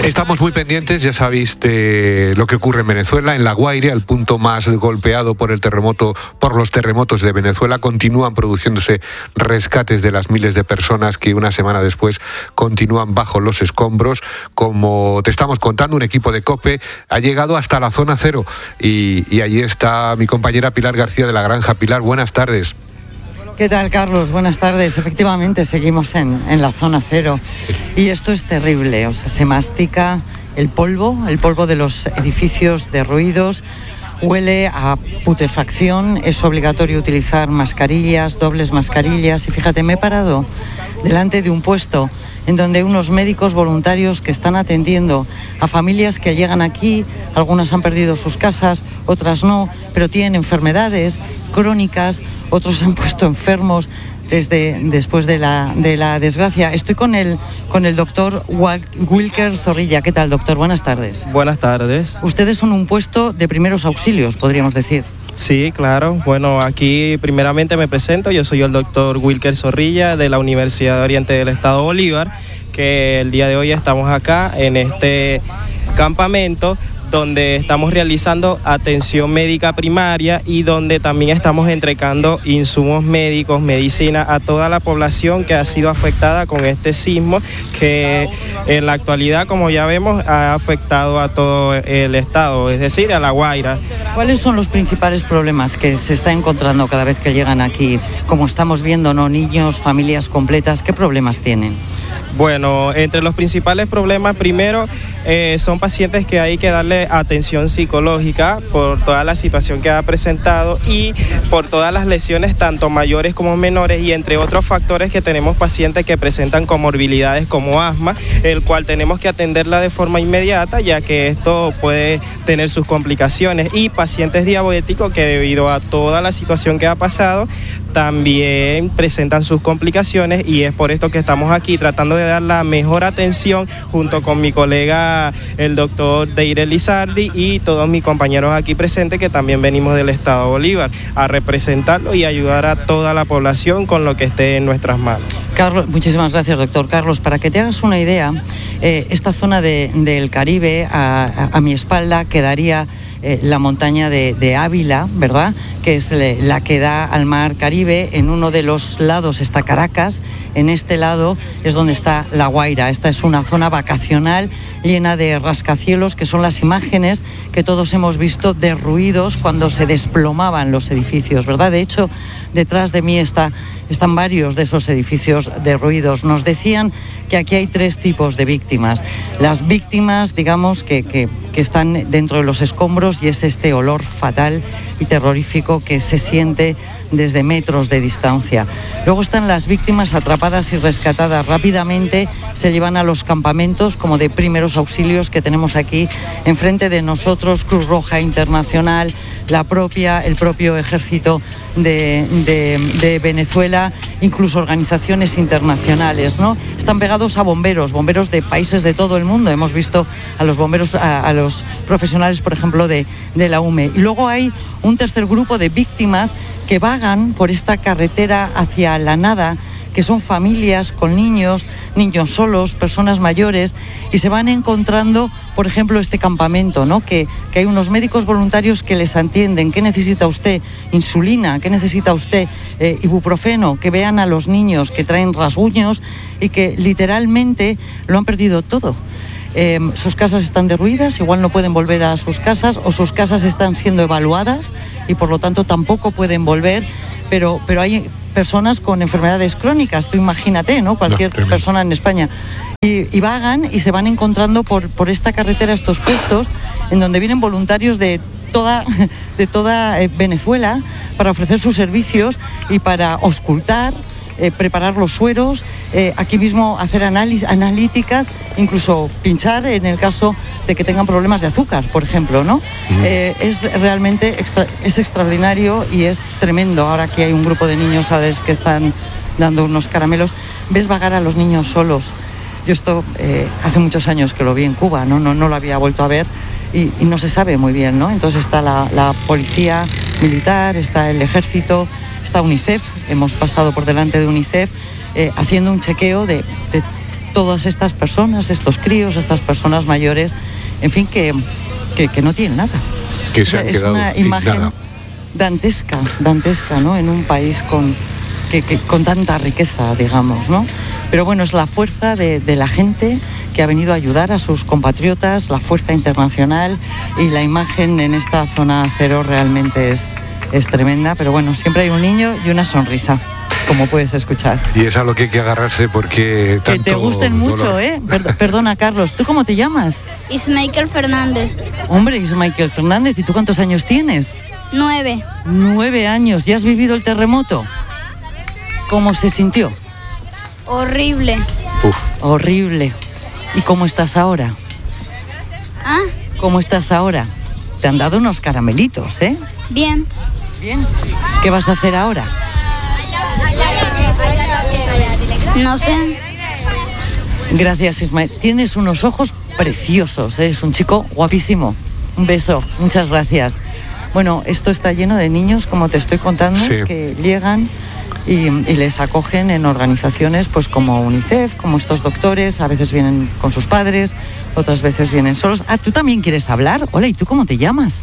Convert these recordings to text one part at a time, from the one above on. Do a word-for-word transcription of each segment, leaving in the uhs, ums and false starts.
Estamos muy pendientes, ya sabéis, de lo que ocurre en Venezuela, en La Guaira, el punto más golpeado por el terremoto, por los terremotos de Venezuela. Continúan produciéndose rescates de las miles de personas que una semana después continúan bajo los escombros. Como te estamos contando, un equipo de COPE ha llegado hasta la zona cero y, y allí está mi compañera Pilar García de La Granja. Pilar, buenas tardes. ¿Qué tal, Carlos? Buenas tardes. Efectivamente, seguimos en, en la zona cero. Y esto es terrible. O sea, se mastica el polvo, el polvo de los edificios derruidos. Huele a putrefacción. Es obligatorio utilizar mascarillas, dobles mascarillas. Y fíjate, me he parado delante de un puesto en donde unos médicos voluntarios que están atendiendo a familias que llegan aquí, algunas han perdido sus casas, otras no, pero tienen enfermedades crónicas, otros se han puesto enfermos desde después de la, de la desgracia. Estoy con el, con el doctor Wilker Zorrilla. ¿Qué tal, doctor? Buenas tardes. Buenas tardes. Ustedes son un puesto de primeros auxilios, podríamos decir. Sí, claro. Bueno, aquí primeramente me presento. Yo soy el doctor Wilker Zorrilla de la Universidad de Oriente del Estado Bolívar, que el día de hoy estamos acá en este campamento donde estamos realizando atención médica primaria y donde también estamos entregando insumos médicos, medicina a toda la población que ha sido afectada con este sismo que en la actualidad, como ya vemos, ha afectado a todo el estado, es decir, a La Guaira. ¿Cuáles son los principales problemas que se está encontrando cada vez que llegan aquí? Como estamos viendo, ¿no? Niños, familias completas, ¿qué problemas tienen? Bueno, entre los principales problemas, primero, eh, son pacientes que hay que darle atención psicológica por toda la situación que ha presentado y por todas las lesiones, tanto mayores como menores, y entre otros factores que tenemos pacientes que presentan comorbilidades como asma, el cual tenemos que atenderla de forma inmediata, ya que esto puede tener sus complicaciones, y pacientes diabéticos que debido a toda la situación que ha pasado, también presentan sus complicaciones, y es por esto que estamos aquí tratando de dar la mejor atención junto con mi colega el doctor Deire Lizardi y todos mis compañeros aquí presentes que también venimos del Estado Bolívar a representarlo y ayudar a toda la población con lo que esté en nuestras manos. Carlos, muchísimas gracias, doctor. Carlos, para que te hagas una idea, eh, esta zona de, del Caribe, a, a, a mi espalda quedaría eh, la montaña de, de Ávila, ¿verdad?, que es la que da al mar Caribe. En uno de los lados está Caracas, en este lado es donde está La Guaira. Esta es una zona vacacional llena de rascacielos, que son las imágenes que todos hemos visto derruidos cuando se desplomaban los edificios, ¿verdad? De hecho, detrás de mí está, están varios de esos edificios derruidos. Nos decían que aquí hay tres tipos de víctimas. Las víctimas, digamos, que, que, que están dentro de los escombros, y es este olor fatal y terrorífico que se siente desde metros de distancia. Luego están las víctimas atrapadas y rescatadas rápidamente, se llevan a los campamentos como de primeros auxilios que tenemos aquí enfrente de nosotros, Cruz Roja Internacional, la propia, el propio ejército de, de, de Venezuela, incluso organizaciones internacionales, ¿no? Están pegados a bomberos, bomberos de países de todo el mundo. Hemos visto a los bomberos, a, a los profesionales, por ejemplo, de, de la U M E. Y luego hay un tercer grupo de víctimas que vagan por esta carretera hacia la nada, que son familias con niños, niños solos, personas mayores, y se van encontrando, por ejemplo, este campamento, ¿no? Que, que hay unos médicos voluntarios que les atienden. ¿Qué necesita usted? Insulina. ¿Qué necesita usted? Eh, ibuprofeno. Que vean a los niños que traen rasguños y que literalmente lo han perdido todo. Eh, sus casas están derruidas, igual no pueden volver a sus casas, o sus casas están siendo evaluadas y por lo tanto tampoco pueden volver, pero, pero hay personas con enfermedades crónicas, tú imagínate, ¿no? Cualquier no, persona en España. Y, y vagan y se van encontrando por, por esta carretera estos puestos en donde vienen voluntarios de toda, de toda eh, Venezuela para ofrecer sus servicios y para auscultar, Eh, preparar los sueros, eh, aquí mismo hacer análisis, analíticas, incluso pinchar en el caso de que tengan problemas de azúcar, por ejemplo, ¿no? Uh-huh. Eh, es realmente extra, es extraordinario y es tremendo. Ahora que hay un grupo de niños a los que están dando unos caramelos, ves vagar a los niños solos. Yo esto eh, hace muchos años que lo vi en Cuba, no, no, no lo había vuelto a ver. Y, y no se sabe muy bien, ¿no? Entonces está la, la policía militar, está el ejército, está UNICEF, hemos pasado por delante de UNICEF, eh, haciendo un chequeo de, de todas estas personas, estos críos, estas personas mayores, en fin, que, que, que no tienen nada. Que se han o sea, es quedado una sin imagen nada. dantesca, dantesca, ¿no? En un país con, que, que, con tanta riqueza, digamos, ¿no? Pero bueno, es la fuerza de, de la gente que ha venido a ayudar a sus compatriotas, la fuerza internacional, y la imagen en esta zona cero realmente es, es tremenda. Pero bueno, siempre hay un niño y una sonrisa, como puedes escuchar. Y es a lo que hay que agarrarse porque tanto Que te gusten mucho, dolor. ¿eh? Per- perdona, Carlos, ¿tú cómo te llamas? Ismael Fernández, Hombre, Ismael Fernández, ¿y tú cuántos años tienes? nueve. Nueve años. ¿Ya has vivido el terremoto? ¿Cómo se sintió? Horrible. Uf, Horrible. ¿Y cómo estás ahora? ¿Ah? ¿Cómo estás ahora? Te han dado unos caramelitos, ¿eh? Bien. Bien. ¿Qué vas a hacer ahora? No sé. Gracias, Ismael. Tienes unos ojos preciosos, ¿eh? Es un chico guapísimo. Un beso. Muchas gracias. Bueno, esto está lleno de niños, como te estoy contando, Sí. que llegan y, y les acogen en organizaciones pues como UNICEF, como estos doctores. A veces vienen con sus padres, otras veces vienen solos. Ah, ¿tú también quieres hablar? Hola, ¿y tú cómo te llamas?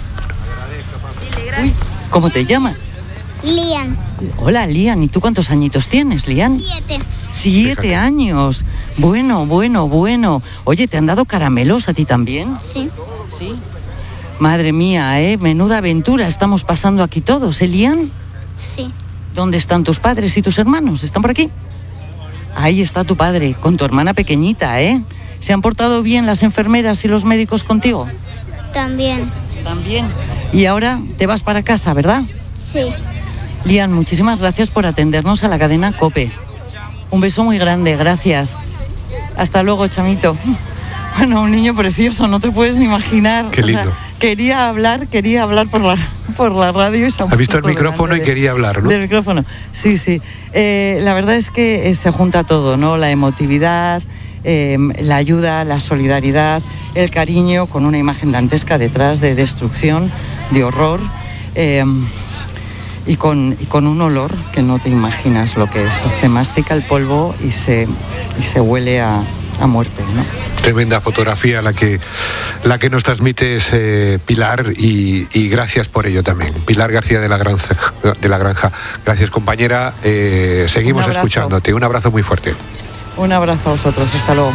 Uy, ¿cómo te llamas? Lian. Hola, Lian. ¿Y tú cuántos añitos tienes, Lian? Siete. Siete Fíjate. años. Bueno, bueno, bueno. Oye, ¿te han dado caramelos a ti también? Sí. Sí. Madre mía, ¿eh? Menuda aventura estamos pasando aquí todos, ¿eh, Lian? Sí. ¿Dónde están tus padres y tus hermanos? ¿Están por aquí? Ahí está tu padre, con tu hermana pequeñita, ¿eh? ¿Se han portado bien las enfermeras y los médicos contigo? También. También. Y ahora te vas para casa, ¿verdad? Sí. Lian, muchísimas gracias por atendernos a la cadena COPE. Un beso muy grande, gracias. Hasta luego, chamito. Bueno, un niño precioso, no te puedes ni imaginar. Qué lindo. O sea, quería hablar, quería hablar por la, por la radio. Y se ha visto el puesto micrófono y delante de- quería hablar, ¿no? Del micrófono, sí, sí. Eh, la verdad es que eh, se junta todo, ¿no? La emotividad, eh, la ayuda, la solidaridad, el cariño, con una imagen dantesca detrás de destrucción, de horror. eh, Y con, y con un olor que no te imaginas lo que es. Se mastica el polvo y se, y se huele a, a muerte, ¿no? Tremenda fotografía la que, la que nos transmites, eh, Pilar, y, y gracias por ello también. Pilar García de la Granja. De la Granja. Gracias, compañera. Eh, seguimos Un abrazo. escuchándote. Un abrazo muy fuerte. Un abrazo a vosotros. Hasta luego.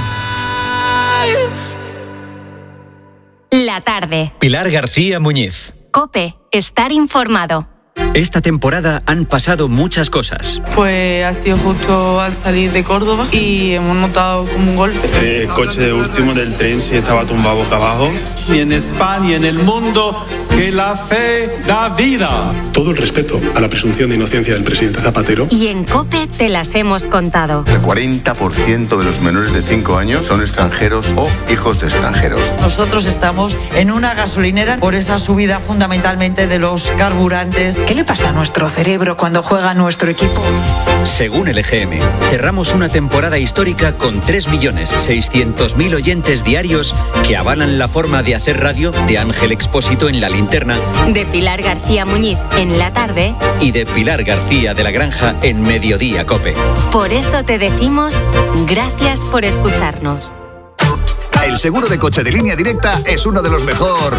La tarde. Pilar García Muñiz. COPE. Estar informado. Esta temporada han pasado muchas cosas. Pues ha sido justo al salir de Córdoba y hemos notado como un golpe. El coche de último del tren sí estaba tumbado boca abajo. Y en España y en el mundo, que la fe da vida. Todo el respeto a la presunción de inocencia del presidente Zapatero. Y en COPE te las hemos contado. El cuarenta por ciento de los menores de cinco años son extranjeros o hijos de extranjeros. Nosotros estamos en una gasolinera por esa subida fundamentalmente de los carburantes. ¿Qué le pasa a nuestro cerebro cuando juega nuestro equipo? Según el E G M, cerramos una temporada histórica con tres millones seiscientos mil oyentes diarios que avalan la forma de hacer radio de Ángel Expósito en La Linterna, De Pilar García Muñiz en la tarde. y de Pilar García de la Granja en Mediodía COPE. Por eso te decimos gracias por escucharnos. El seguro de coche de Línea Directa es uno de los mejor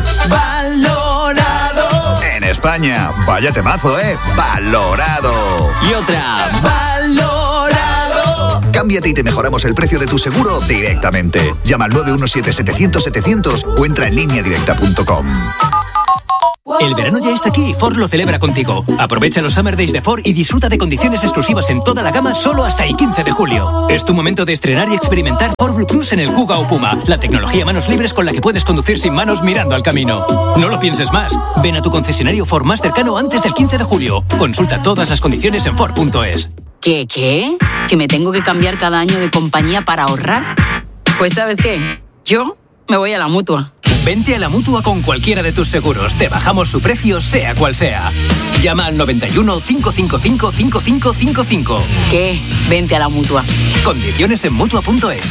Valorado. en España. Vaya temazo, ¿eh? Valorado. Y otra. Valorado. Cámbiate y te mejoramos el precio de tu seguro directamente. Llama al nueve uno siete setecientos setecientos o entra en línea directa punto com. El verano ya está aquí y Ford lo celebra contigo. Aprovecha los Summer Days de Ford y disfruta de condiciones exclusivas en toda la gama solo hasta el quince de julio. Es tu momento de estrenar y experimentar Ford Blue Cruise en el Kuga o Puma, la tecnología manos libres con la que puedes conducir sin manos mirando al camino. No lo pienses más. Ven a tu concesionario Ford más cercano antes del quince de julio. Consulta todas las condiciones en Ford punto es. ¿Qué, qué? ¿Que me tengo que cambiar cada año de compañía para ahorrar? Pues ¿sabes qué? Yo me voy a la Mutua. Vente a la Mutua con cualquiera de tus seguros. Te bajamos su precio, sea cual sea. Llama al noventa y uno, cinco cinco cinco, cinco cinco cinco cinco. ¿Qué? Vente a la Mutua. Condiciones en Mutua punto es.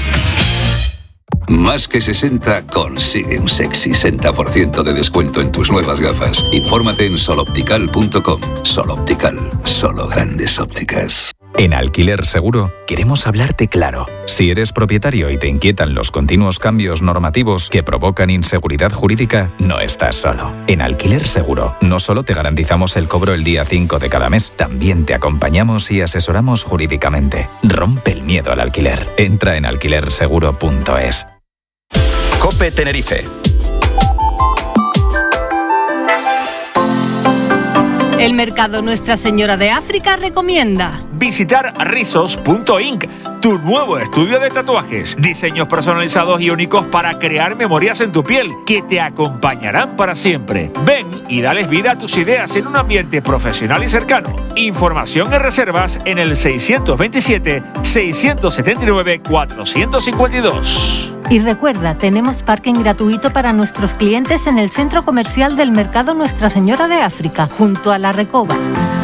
Más que sesenta consigue un sexy sesenta por ciento de descuento en tus nuevas gafas. Infórmate en soloptical punto com. Soloptical, solo grandes ópticas. En Alquiler Seguro queremos hablarte claro. Si eres propietario y te inquietan los continuos cambios normativos que provocan inseguridad jurídica, no estás solo. En Alquiler Seguro no solo te garantizamos el cobro el día cinco de cada mes, también te acompañamos y asesoramos jurídicamente. Rompe el miedo al alquiler. Entra en alquiler seguro punto es. COPE Tenerife. El mercado Nuestra Señora de África recomienda visitar rizos punto inc, tu nuevo estudio de tatuajes. Diseños personalizados y únicos para crear memorias en tu piel que te acompañarán para siempre. Ven y dales vida a tus ideas en un ambiente profesional y cercano. Información y reservas en el seiscientos veintisiete, seiscientos setenta y nueve, cuatrocientos cincuenta y dos. Y recuerda, tenemos parking gratuito para nuestros clientes en el centro comercial del mercado Nuestra Señora de África, junto a la Recoba.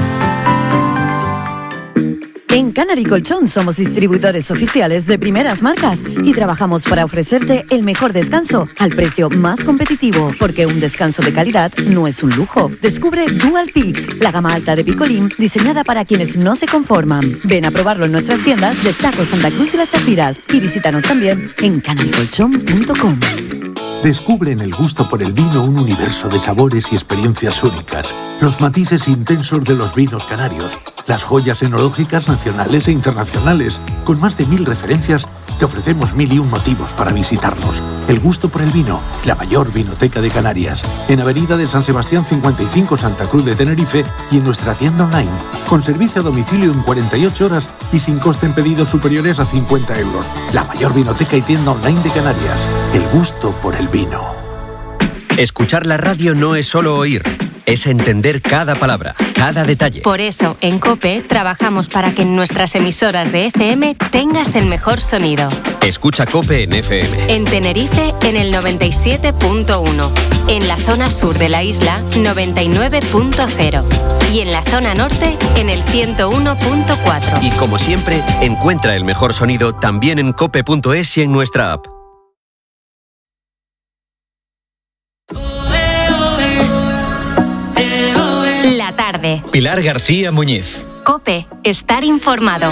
En Canary Colchón somos distribuidores oficiales de primeras marcas y trabajamos para ofrecerte el mejor descanso al precio más competitivo, porque un descanso de calidad no es un lujo. Descubre Dual Peak, la gama alta de picolín diseñada para quienes no se conforman. Ven a probarlo en nuestras tiendas de Taco Santa Cruz y Las Chafiras y visítanos también en canary colchón punto com. Descubre en el gusto por el vino un universo de sabores y experiencias únicas. Los matices intensos de los vinos canarios, las joyas enológicas nacionales e internacionales. Con más de mil referencias, te ofrecemos mil y un motivos para visitarnos. El gusto por el vino, la mayor vinoteca de Canarias. En Avenida de San Sebastián cincuenta y cinco, Santa Cruz de Tenerife, y en nuestra tienda online, con servicio a domicilio en cuarenta y ocho horas y sin coste en pedidos superiores a cincuenta euros. La mayor vinoteca y tienda online de Canarias. El gusto por el vino. Escuchar la radio no es solo oír, es entender cada palabra, cada detalle. Por eso, en COPE trabajamos para que en nuestras emisoras de F M tengas el mejor sonido. Escucha COPE en F M. En Tenerife, en el noventa y siete punto uno. En la zona sur de la isla, noventa y nueve punto cero. Y en la zona norte, en el ciento uno punto cuatro. Y como siempre, encuentra el mejor sonido también en cope punto es y en nuestra app. La tarde. Pilar García Muñiz. COPE, estar informado.